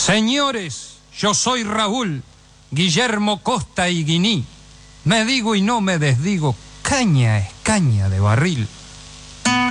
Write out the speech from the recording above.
Señores, yo soy Raúl, Guillermo Costa y Guiní. Me digo y no me desdigo, caña es caña de barril.